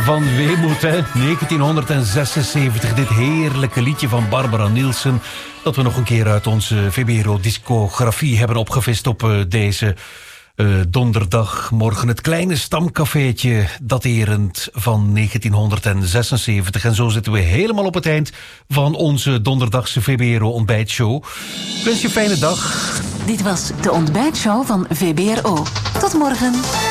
van weemoed, hè? 1976, dit heerlijke liedje van Barbara Nielsen, dat we nog een keer uit onze VBRO-discografie hebben opgevist op deze donderdagmorgen. Het kleine stamcafeetje, daterend van 1976. En zo zitten we helemaal op het eind van onze donderdagse VBRO-ontbijtshow. Ik wens je een fijne dag. Dit was de ontbijtshow van VBRO. Tot morgen.